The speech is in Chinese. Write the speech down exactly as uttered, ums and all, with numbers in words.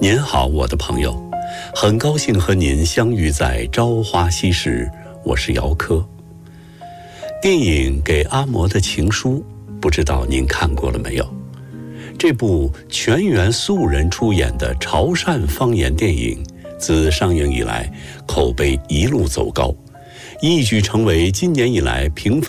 您好，我的朋友，很高兴和您相遇在朝花夕拾，我是姚科。电影《给阿嬷的情书》，不知道您看过了没有？这部全员素人出演的潮汕方言电影，自上映以来口碑一路走高，一举成为今年以来评分